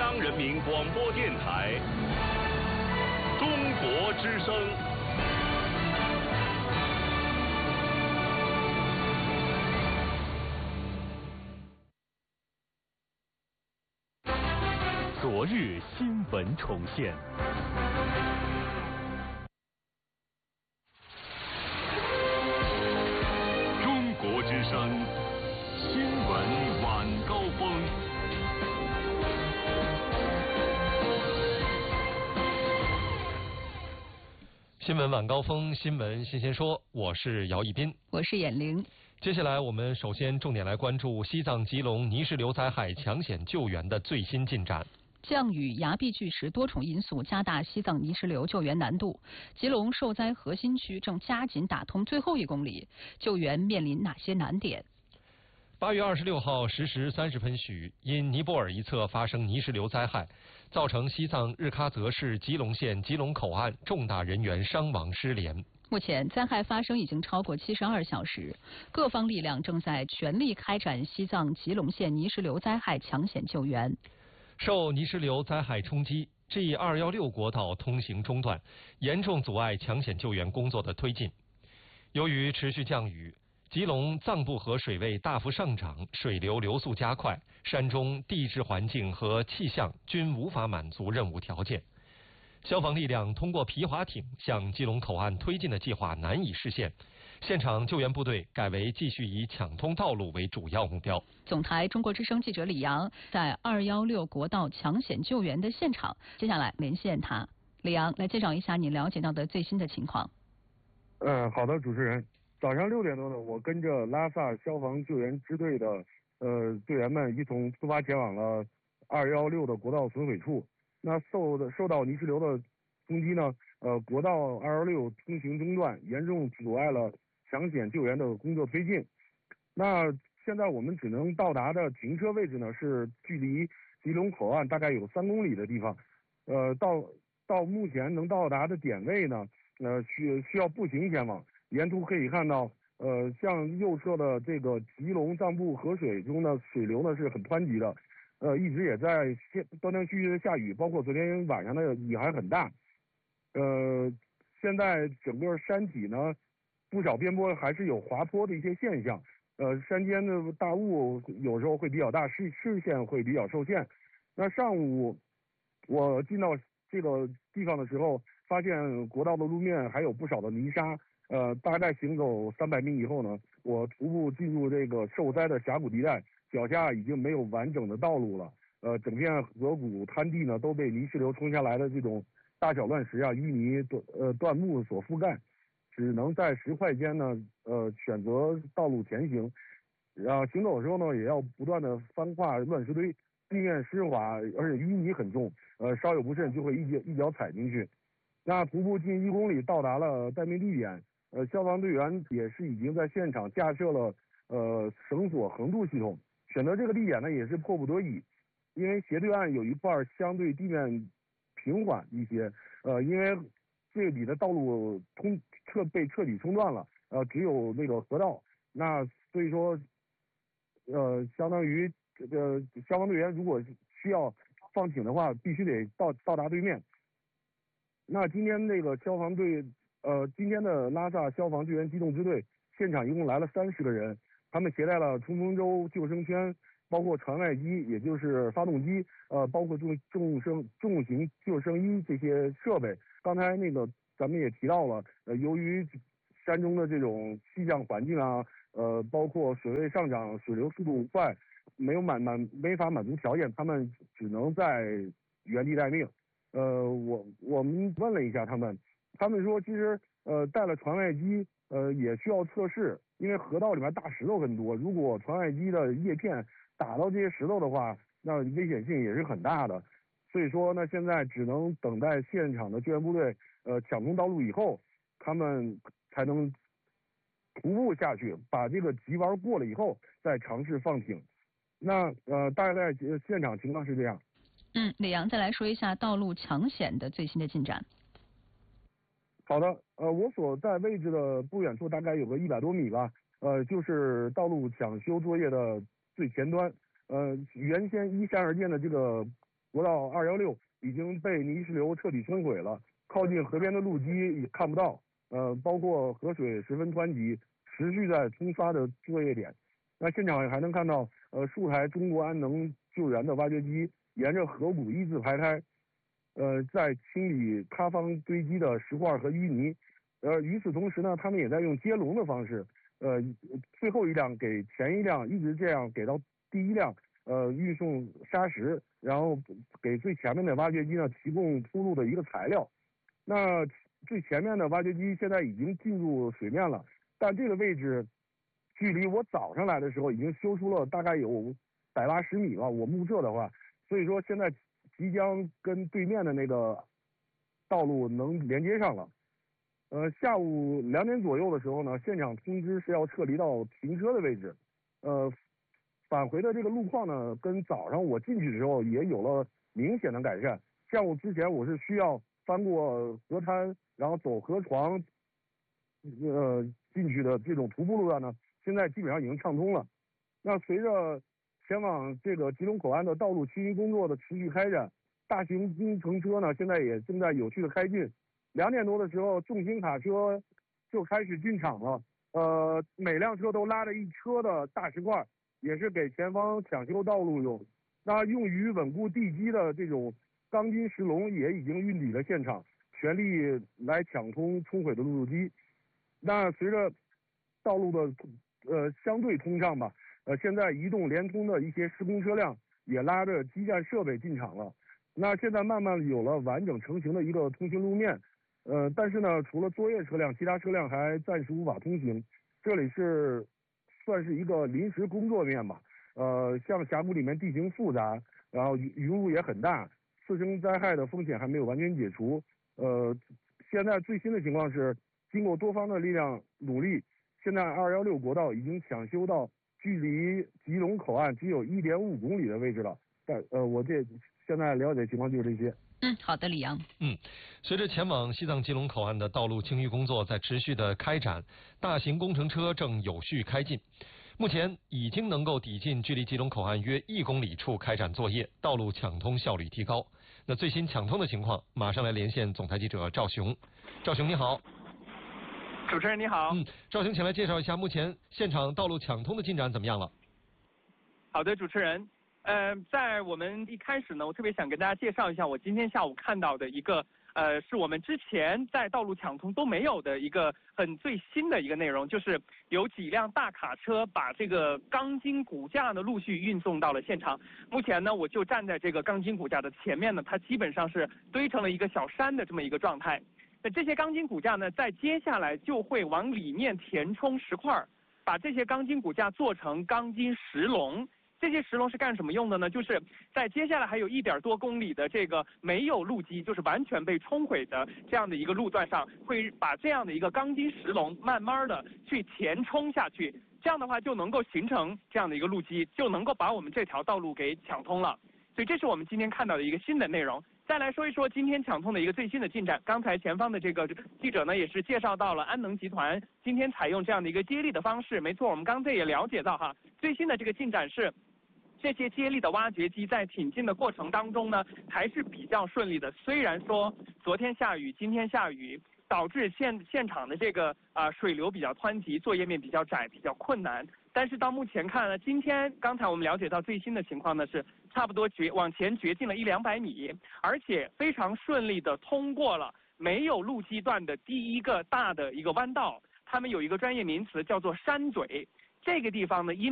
央人民广播电台中国之声。昨日新闻重现。中国之声新闻晚高峰。 新闻晚高峰，新闻新鲜说，我是姚一斌， 我是闫玲。 接下来我们首先重点来关注西藏吉隆泥石流灾害抢险救援的最新进展。 降雨、崖壁巨石多重因素加大西藏泥石流救援难度。吉隆受灾核心区正加紧打通最后1公里，救援面临哪些难点 ？8月26号10时30分许，因尼泊尔一侧发生泥石流灾害，造成西藏日喀则市吉隆县吉隆口岸重大人员伤亡失联。 目前灾害发生已经超过72小时，各方力量正在全力开展西藏吉隆县泥石流灾害抢险救援。 受泥石流灾害冲击，G216国道通行中断，严重阻碍抢险救援工作的推进。由于持续降雨，吉隆藏布河水位大幅上涨，水流流速加快，山中地质环境和气象均无法满足任务条件。消防力量通过皮划艇向吉隆口岸推进的计划难以实现，现场救援部队改为继续以抢通道路为主要目标。 总台中国之声记者李阳在216国道抢险救援的现场，接下来连线他。李阳，来介绍一下你了解到的最新的情况。 好的，主持人。早上6点多呢，我跟着拉萨消防救援支队的队员们一同出发前往了216的国道损毁处。那受到泥石流的冲击呢，国道216通行中断，严重阻碍了抢险救援的工作推进。那现在我们只能到达的停车位置呢，是距离吉隆口岸大概有3公里的地方。到目前能到达的点位呢，需要步行前往。沿途可以看到，向右侧的这个吉隆藏布河水中的水流呢是很湍急的，一直也在断断续续的下雨，包括昨天晚上的雨还很大。现在整个山体呢，不少边坡还是有滑坡的一些现象，山间的大雾有时候会比较大，视线会比较受限。那上午我进到这个地方的时候，发现国道的路面还有不少的泥沙。大概行走300米以后呢，我徒步进入这个受灾的峡谷地带，脚下已经没有完整的道路了。整片河谷滩地呢都被泥石流冲下来的这种大小乱石啊、淤泥、断木所覆盖，只能在石块间呢选择道路前行。行走的时候呢，也要不断的翻跨乱石堆，地面湿滑，而且淤泥很重，稍有不慎就会一脚踩进去。那徒步近1公里到达了待命地点。消防队员也是已经在现场架设了绳索横渡系统。选择这个地点呢也是迫不得已，因为斜对岸有一块相对地面平缓一些，因为这里的道路被彻底冲断了，只有那个河道。那所以说相当于这个消防队员如果需要放艇的话，必须得到达对面。那今天那个消防队今天的拉萨消防救援机动支队现场一共来了30个人，他们携带了冲锋舟、救生圈，包括船外机，也就是发动机，包括重型救生衣这些设备。刚才那个咱们也提到了，由于山中的这种气象环境啊，包括水位上涨、水流速度快，没法满足条件，他们只能在原地待命。我们问了一下他们说其实带了船外机也需要测试，因为河道里面大石头很多，如果船外机的叶片打到这些石头的话，那危险性也是很大的。所以说呢，现在只能等待现场的救援部队抢通道路以后，他们才能徒步下去，把这个急弯过了以后再尝试放艇。那大概现场情况是这样。 李阳，再来说一下道路抢险的最新的进展。 好的，我所在位置的不远处大概有个100多米吧，就是道路抢修作业的最前端。原先依山而建的这个国道216已经被泥石流彻底冲毁了，靠近河边的路基也看不到，包括河水十分湍急，持续在冲刷的作业点。那现场还能看到数台中国安能救援的挖掘机沿着河谷一字排开，在清理塌方堆积的石块和淤泥。与此同时呢，他们也在用接龙的方式，最后一辆给前一辆，一直这样给到第一辆，运送砂石，然后给最前面的挖掘机呢提供铺路的一个材料。那最前面的挖掘机现在已经进入水面了，但这个位置距离我早上来的时候已经修出了大概有180米吧，我目测的话，所以说现在即将跟对面的那个道路能连接上了。下午2点左右的时候呢，现场通知是要撤离到停车的位置。返回的这个路况呢，跟早上我进去的时候也有了明显的改善。下午之前我是需要翻过河滩，然后走河床，进去的这种徒步路段呢，现在基本上已经畅通了。那随着前往这个吉隆口岸的道路清淤工作的持续开展，大型工程车呢现在也正在有序的开进。2点多的时候，重型卡车就开始进场了。每辆车都拉着一车的大石块，也是给前方抢修道路用。那用于稳固地基的这种钢筋石龙也已经运抵了现场，全力来抢通冲毁的路基。那随着道路的相对通畅吧，现在移动联通的一些施工车辆也拉着基站设备进场了。那现在慢慢有了完整成型的一个通行路面。但是呢，除了作业车辆，其他车辆还暂时无法通行。这里算是一个临时工作面吧。像峡谷里面地形复杂，然后云雾也很大，次生灾害的风险还没有完全解除。现在最新的情况是，经过多方的力量努力，现在216国道已经抢修到距离吉隆口岸只有1.5公里的位置了。我现在了解情况就是这些。 好的，李阳。 随着前往西藏吉隆口岸的道路清淤工作在持续的开展，大型工程车正有序开进。目前已经能够抵近距离吉隆口岸约1公里处开展作业，道路抢通效率提高。那最新抢通的情况，马上来连线总台记者赵雄。赵雄你好。 主持人你好。 赵雄，请来介绍一下目前现场道路抢通的进展怎么样了？ 好的，主持人。在我们一开始呢，我特别想跟大家介绍一下我今天下午看到的一个是我们之前在道路抢通都没有的一个很最新的一个内容，就是有几辆大卡车把这个钢筋骨架呢陆续运送到了现场。目前呢，我就站在这个钢筋骨架的前面呢，它基本上是堆成了一个小山的这么一个状态。那这些钢筋骨架呢，在接下来就会往里面填充石块，把这些钢筋骨架做成钢筋石龙。这些石龙是干什么用的呢？就是在接下来还有1.多公里的这个没有路基，就是完全被冲毁的这样的一个路段上，会把这样的一个钢筋石龙慢慢的去填充下去，这样的话就能够形成这样的一个路基，就能够把我们这条道路给抢通了。所以这是我们今天看到的一个新的内容。再来说一说今天抢通的一个最新的进展。刚才前方的这个记者呢，也是介绍到了安能集团今天采用这样的一个接力的方式。没错，我们刚才也了解到哈，最新的这个进展是，这些接力的挖掘机在挺进的过程当中呢，还是比较顺利的。虽然说昨天下雨，今天下雨，导致现场的这个水流比较湍急，作业面比较窄，比较困难。但是到目前看呢，今天刚才我们了解到最新的情况呢，是差不多往前掘进了100-200米，而且非常顺利的通过了没有路基段的第一个大的一个弯道。他们有一个专业名词叫做山嘴，这个地方呢因